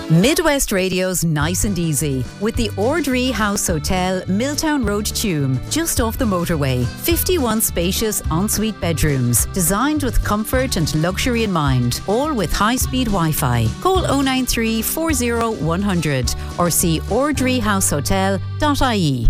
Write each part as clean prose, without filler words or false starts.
Midwest Radio's Nice and Easy with the Ordree House Hotel, Milltown Road, Tuam, just off the motorway. 51 spacious ensuite bedrooms, designed with comfort and luxury in mind, all with high-speed Wi-Fi. Call 093 40 100 or see ordreehousehotel.ie.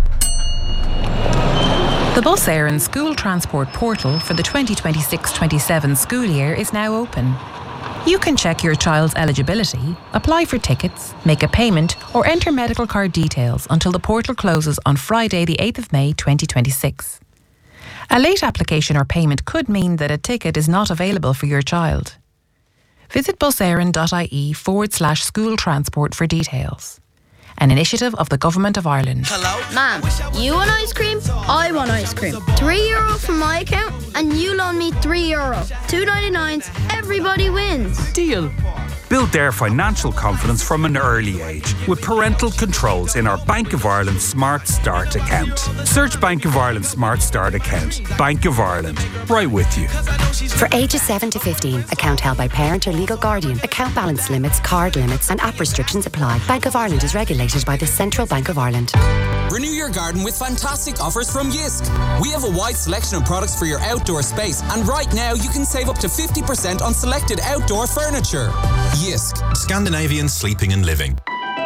The Bus Éireann school transport portal for the 2026-27 school year is now open. You can check your child's eligibility, apply for tickets, make a payment or enter medical card details until the portal closes on Friday the 8th of May 2026. A late application or payment could mean that a ticket is not available for your child. Visit buséireann.ie/school transport for details. An initiative of the Government of Ireland. Hello? Ma'am, you want ice cream? I want ice cream. €3 from my account and you loan me €3. $2.99, everybody wins. Deal. Build their financial confidence from an early age with parental controls in our Bank of Ireland Smart Start account. Search Bank of Ireland Smart Start account. Bank of Ireland. Right with you. For ages 7 to 15, account held by parent or legal guardian. Account balance limits, card limits and app restrictions apply. Bank of Ireland is regulated by the Central Bank of Ireland. Renew your garden with fantastic offers from Jysk. We have a wide selection of products for your outdoor space, and right now you can save up to 50% on selected outdoor furniture. Jysk. Scandinavian sleeping and living.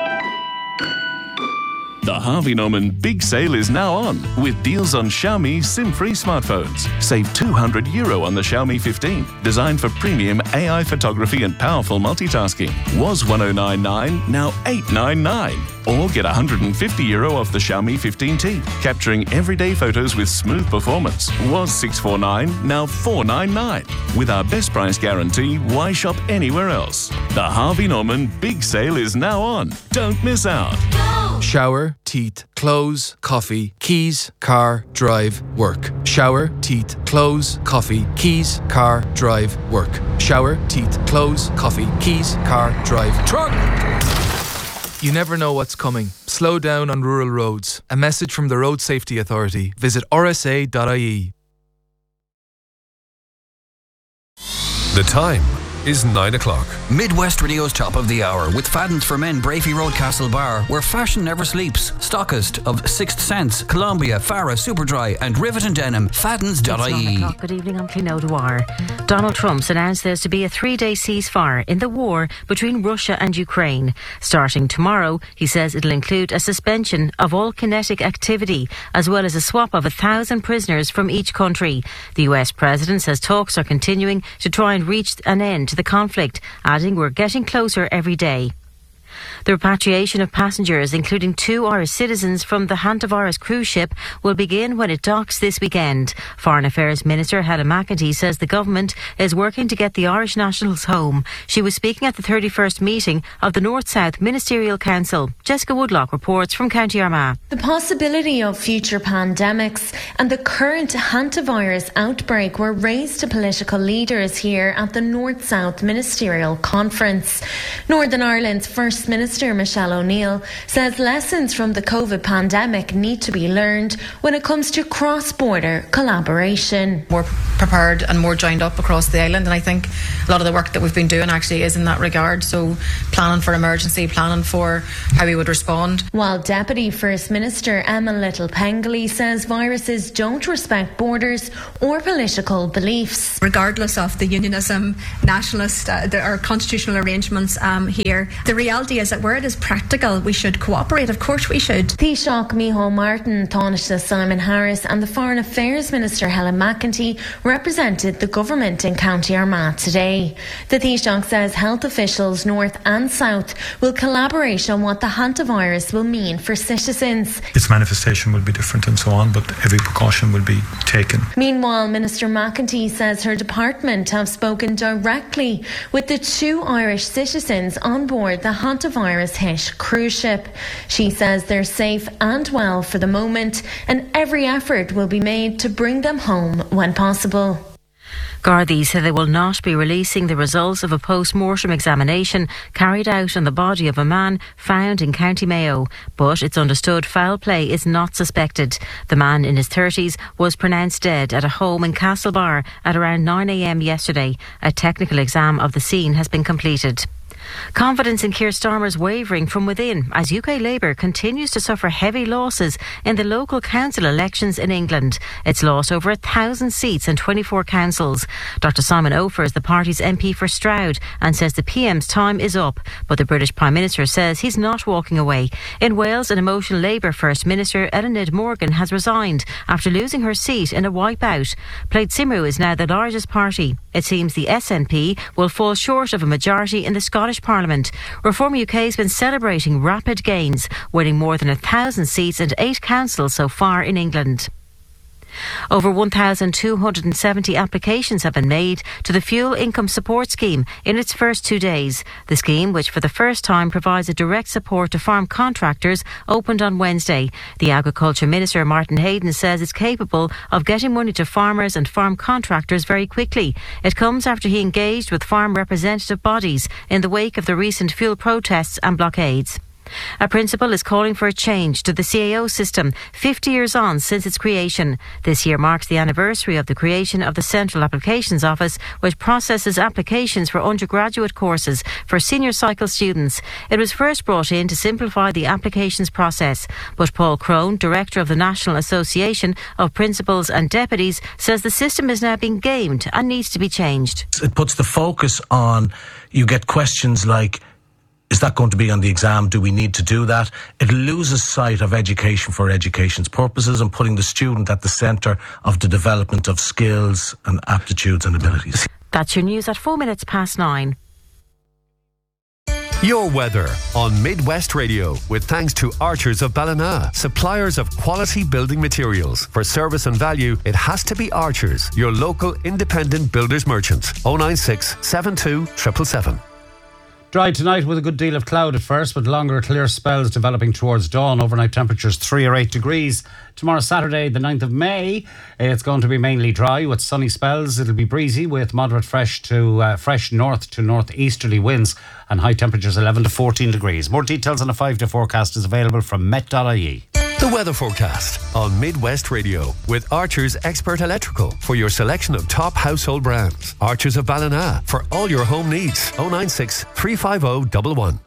The Harvey Norman Big Sale is now on with deals on Xiaomi SIM-free smartphones. Save €200 on the Xiaomi 15, designed for premium AI photography and powerful multitasking. Was €1,099, now €899. Or get €150 off the Xiaomi 15T, capturing everyday photos with smooth performance. Was $649, now $499. With our best price guarantee, why shop anywhere else? The Harvey Norman Big Sale is now on. Don't miss out. Shower, teeth, clothes, coffee, keys, car, drive, work. Shower, teeth, clothes, coffee, keys, car, drive, work. Shower, teeth, clothes, coffee, keys, car, drive, truck. You never know what's coming. Slow down on rural roads. A message from the Road Safety Authority. Visit rsa.ie. The time is 9 o'clock. Midwest Radio's top of the hour with Faddens for Men, Brafey Road, Castlebar, where fashion never sleeps. Stockist of Sixth Sense, Columbia, Farah, Superdry and Rivet and Denim. Faddens.ie. Good evening, I'm Clean O'Dwyer. Donald Trump's announced there's to be a 3-day ceasefire in the war between Russia and Ukraine. Starting tomorrow, he says it'll include a suspension of all kinetic activity, as well as a swap of 1,000 prisoners from each country. The US President says talks are continuing to try and reach an end to the conflict, adding we're getting closer every day. The repatriation of passengers, including 2 Irish citizens from the Hantavirus cruise ship, will begin when it docks this weekend. Foreign Affairs Minister Helen McEntee says the government is working to get the Irish nationals home. She was speaking at the 31st meeting of the North-South Ministerial Council. Jessica Woodlock reports from County Armagh. The possibility of future pandemics and the current hantavirus outbreak were raised to political leaders here at the North-South Ministerial Conference. Northern Ireland's First Minister Michelle O'Neill says lessons from the COVID pandemic need to be learned when it comes to cross-border collaboration. More prepared and more joined up across the island, and I think a lot of the work that we've been doing actually is in that regard. So planning for emergency, planning for how we would respond. While Deputy First Minister Emma Little-Pengilly says viruses don't respect borders or political beliefs. Regardless of the unionism, nationalist or constitutional arrangements here, the reality is that where it is practical, we should cooperate. Of course we should. Taoiseach Micheál Martin, Taoiseach Simon Harris and the Foreign Affairs Minister Helen McEntee represented the government in County Armagh today. The Taoiseach says health officials north and south will collaborate on what the hantavirus will mean for citizens. Its manifestation will be different and so on, but every precaution will be taken. Meanwhile, Minister McEntee says her department have spoken directly with the 2 Irish citizens on board the hantavirus hit cruise ship. She says they're safe and well for the moment, and every effort will be made to bring them home when possible. Gardaí say they will not be releasing the results of a post-mortem examination carried out on the body of a man found in County Mayo, but it's understood foul play is not suspected. The man in his 30s was pronounced dead at a home in Castlebar at around 9 a.m. yesterday. A technical exam of the scene has been completed. Confidence in Keir Starmer's wavering from within as UK Labour continues to suffer heavy losses in the local council elections in England. It's lost over 1,000 seats in 24 councils. Dr Simon Ofer is the party's MP for Stroud and says the PM's time is up, but the British Prime Minister says he's not walking away. In Wales, an emotional Labour First Minister, Eluned Morgan, has resigned after losing her seat in a wipeout. Plaid Cymru is now the largest party. It seems the SNP will fall short of a majority in the Scottish Parliament. Reform UK has been celebrating rapid gains, winning more than 1,000 seats and 8 councils so far in England. Over 1,270 applications have been made to the Fuel Income Support Scheme in its first 2 days. The scheme, which for the first time provides a direct support to farm contractors, opened on Wednesday. The Agriculture Minister, Martin Hayden, says it's capable of getting money to farmers and farm contractors very quickly. It comes after he engaged with farm representative bodies in the wake of the recent fuel protests and blockades. A principal is calling for a change to the CAO system 50 years on since its creation. This year marks the anniversary of the creation of the Central Applications Office, which processes applications for undergraduate courses for senior cycle students. It was first brought in to simplify the applications process, but Paul Crone, Director of the National Association of Principals and Deputies, says the system is now being gamed and needs to be changed. It puts the focus on, you get questions like, is that going to be on the exam? Do we need to do that? It loses sight of education for education's purposes and putting the student at the centre of the development of skills and aptitudes and abilities. That's your news at 9:04. Your weather on Midwest Radio with thanks to Archers of Ballina, suppliers of quality building materials. For service and value, it has to be Archers, your local independent builders merchant. 096 72 777. Dry tonight with a good deal of cloud at first, but longer clear spells developing towards dawn. Overnight temperatures 3 or 8 degrees. Tomorrow, Saturday, the 9th of May, it's going to be mainly dry with sunny spells. It'll be breezy with moderate fresh north to northeasterly winds and high temperatures 11 to 14 degrees. More details on a 5-day forecast is available from met.ie. The weather forecast on Midwest Radio with Archers Expert Electrical for your selection of top household brands. Archers of Ballina for all your home needs. 096 350 111.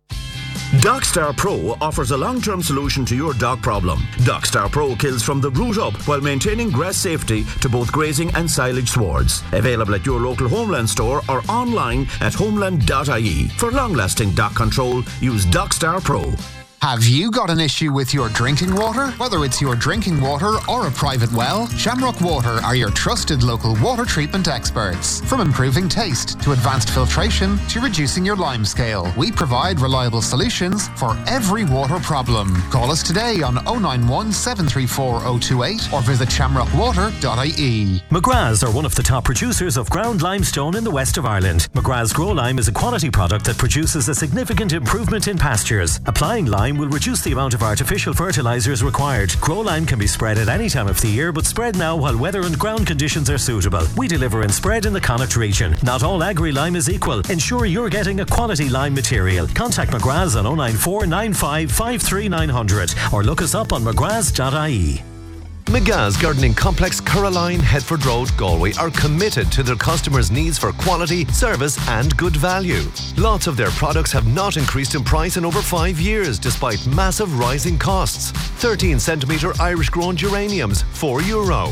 DocStar Pro offers a long-term solution to your dog problem. DocStar Pro kills from the root up while maintaining grass safety to both grazing and silage swards. Available at your local Homeland store or online at homeland.ie. For long-lasting dog control, use DocStar Pro. Have you got an issue with your drinking water? Whether it's your drinking water or a private well, Shamrock Water are your trusted local water treatment experts. From improving taste to advanced filtration to reducing your lime scale, we provide reliable solutions for every water problem. Call us today on 091 734 028 or visit shamrockwater.ie. McGrath's are one of the top producers of ground limestone in the west of Ireland. McGrath's Grow Lime is a quality product that produces a significant improvement in pastures. Applying lime will reduce the amount of artificial fertilisers required. Grow Lime can be spread at any time of the year, but spread now while weather and ground conditions are suitable. We deliver and spread in the Connacht region. Not all agri-lime is equal. Ensure you're getting a quality lime material. Contact McGrath's on 094 95 53 900 or look us up on mcgraths.ie. McGa's Gardening Complex, Caroline, Headford Road, Galway are committed to their customers' needs for quality, service and good value. Lots of their products have not increased in price in over 5 years despite massive rising costs. 13cm Irish grown geraniums, €4.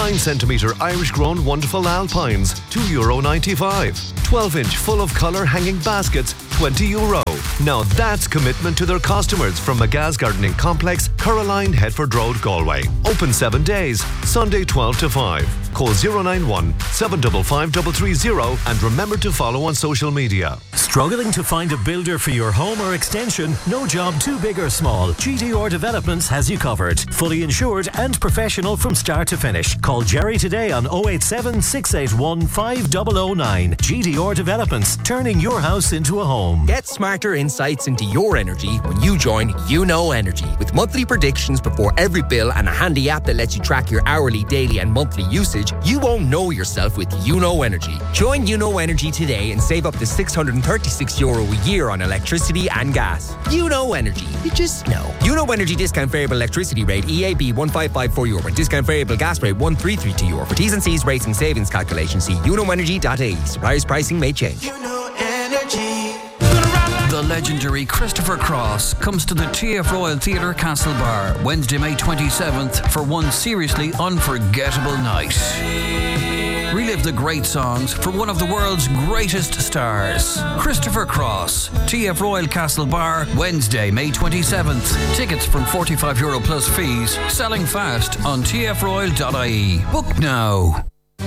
9cm Irish grown wonderful alpines, €2.95. 12-inch full of colour hanging baskets, €20. Now that's commitment to their customers from McGa's Gardening Complex, Caroline, Headford Road, Galway. Open 7 days, Sunday 12 to 5. Call 091 755 330 and remember to follow on social media. Struggling to find a builder for your home or extension? No job too big or small. GDR Developments has you covered. Fully insured and professional from start to finish. Call Jerry today on 087 681 5009. GDR Developments, turning your house into a home. Get smarter insights into your energy when you join YouKnow Energy. With monthly predictions before every bill and a handy app that lets you track your hourly, daily and monthly usage, you won't know yourself with YouKnow Energy. Join YouKnow Energy today and save up to €636 a year on electricity and gas. YouKnow Energy. You just know. YouKnow Energy discount variable electricity rate EAB €1554 and discount variable gas rate €1332. For T's and C's rates and savings calculations, see YouKnowEnergy.ie. Suppliers pricing may change. YouKnow Energy. legendary Christopher Cross comes to the TF Royal Theatre Castlebar Wednesday, May 27th for one seriously unforgettable night. Relive the great songs from one of the world's greatest stars. Christopher Cross, TF Royal Castlebar, Wednesday, May 27th. Tickets from €45 plus fees. Selling fast on tfroyal.ie. Book now.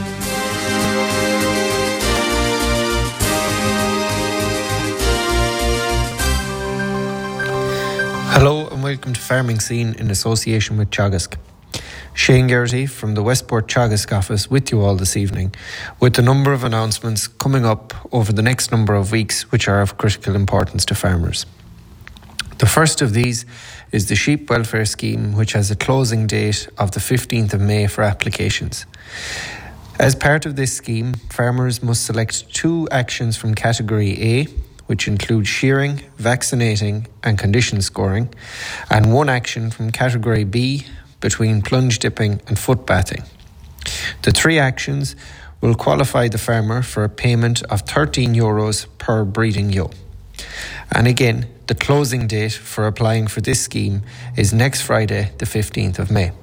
Hello and welcome to Farming Scene in association with Teagasc. Shane Geraghty from the Westport Teagasc office with you all this evening with a number of announcements coming up over the next number of weeks which are of critical importance to farmers. The first of these is the Sheep Welfare Scheme, which has a closing date of the 15th of May for applications. As part of this scheme, farmers must select 2 actions from Category A, which include shearing, vaccinating and condition scoring, and 1 action from Category B, between plunge dipping and foot bathing. The 3 actions will qualify the farmer for a payment of €13 per breeding ewe. And again, the closing date for applying for this scheme is next Friday, the 15th of May.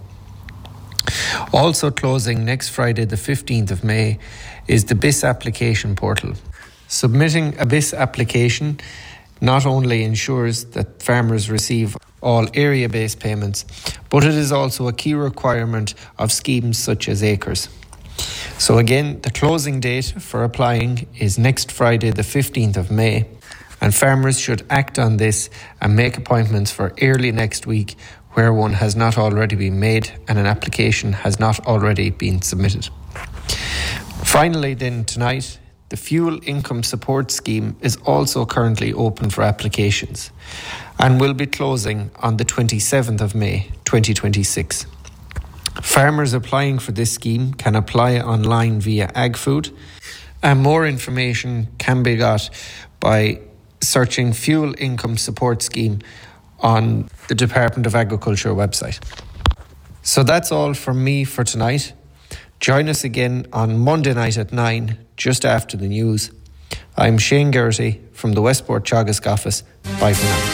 Also closing next Friday, the 15th of May, is the BIS application portal. Submitting a BIS application not only ensures that farmers receive all area-based payments, but it is also a key requirement of schemes such as acres. So again, the closing date for applying is next Friday, the 15th of May, and farmers should act on this and make appointments for early next week where one has not already been made and an application has not already been submitted. Finally then tonight, the Fuel Income Support Scheme is also currently open for applications and will be closing on the 27th of May 2026. Farmers applying for this scheme can apply online via AgFood, and more information can be got by searching Fuel Income Support Scheme on the Department of Agriculture website. So that's all from me for tonight. Join us again on Monday night at 9, just after the news. I'm Shane Geraghty from the Westport Teagasc office. Bye for now.